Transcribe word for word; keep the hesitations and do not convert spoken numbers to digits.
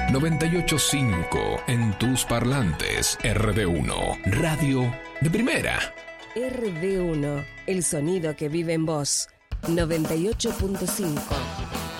noventa y ocho punto cinco en tus parlantes. R D uno, radio de primera. R D uno, el sonido que vive en vos. noventa y ocho punto cinco.